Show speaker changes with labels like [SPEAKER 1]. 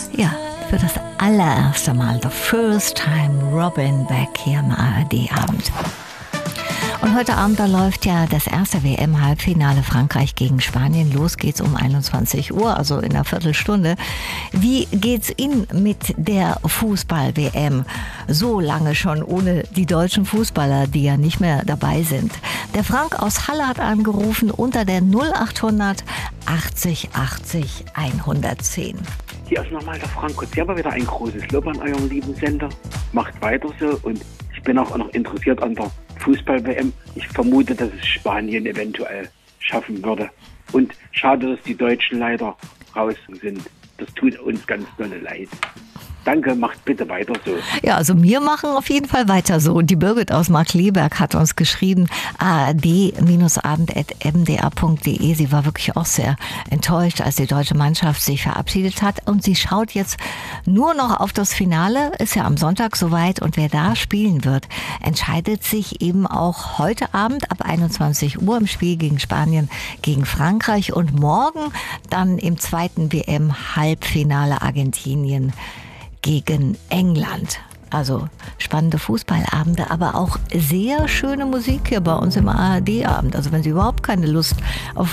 [SPEAKER 1] Ja, für das allererste Mal, the first time Robin Beck hier im ARD-Abend. Und heute Abend, da läuft ja das erste WM-Halbfinale Frankreich gegen Spanien. Los geht's um 21 Uhr, also in einer Viertelstunde. Wie geht's Ihnen mit der Fußball-WM? So lange schon ohne die deutschen Fußballer, die ja nicht mehr dabei sind. Der Frank aus Halle hat angerufen unter der 0800 80 80 110.
[SPEAKER 2] Hier ist nochmal der Frank. Und Sie haben wieder ein großes Lob an eurem lieben Sender. Macht weiter so und ich bin auch noch interessiert an der Fußball-WM. Ich vermute, dass es Spanien eventuell schaffen würde. Und schade, dass die Deutschen leider raus sind. Das tut uns ganz dolle leid. Danke, macht bitte weiter so.
[SPEAKER 1] Ja, also wir machen auf jeden Fall weiter so. Und die Birgit aus Markkleeberg hat uns geschrieben, ard-abend@mdr.de. Sie war wirklich auch sehr enttäuscht, als die deutsche Mannschaft sich verabschiedet hat. Und sie schaut jetzt nur noch auf das Finale. Ist ja am Sonntag soweit. Und wer da spielen wird, entscheidet sich eben auch heute Abend ab 21 Uhr im Spiel gegen Spanien, gegen Frankreich. Und morgen dann im zweiten WM-Halbfinale Argentinien gegen England. Also spannende Fußballabende, aber auch sehr schöne Musik hier bei uns im ARD-Abend. Also wenn Sie überhaupt keine Lust auf